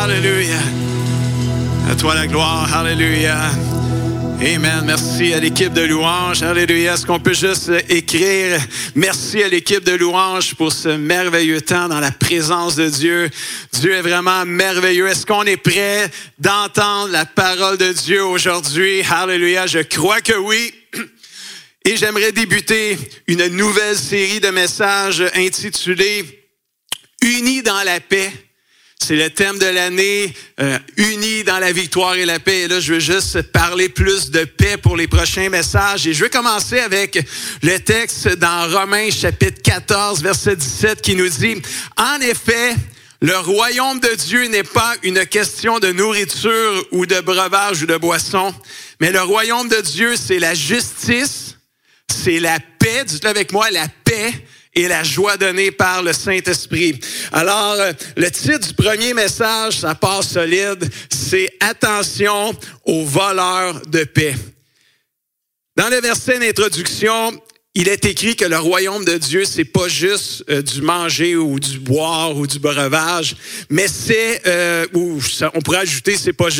Alléluia. À toi la gloire. Alléluia. Amen. Merci à l'équipe de louange. Alléluia. Est-ce qu'on peut juste écrire merci à l'équipe de louange pour ce merveilleux temps dans la présence de Dieu. Dieu est vraiment merveilleux. Est-ce qu'on est prêt d'entendre la parole de Dieu aujourd'hui? Alléluia. Je crois que oui. Et j'aimerais débuter une nouvelle série de messages intitulée « Unis dans la paix ». C'est le thème de l'année, unis dans la victoire et la paix. Et là, je veux juste parler plus de paix pour les prochains messages. Et je vais commencer avec le texte dans Romains chapitre 14, verset 17 qui nous dit « En effet, le royaume de Dieu n'est pas une question de nourriture ou de breuvage ou de boisson, mais le royaume de Dieu, c'est la justice, c'est la paix, dites-le avec moi, la paix, et la joie donnée par le Saint-Esprit. » Alors, le titre du premier message, ça part solide, c'est « Attention aux voleurs de paix ». Dans le verset d'introduction, il est écrit que le royaume de Dieu, c'est pas juste du manger ou du boire ou du breuvage, mais c'est, on pourrait ajouter, c'est pas juste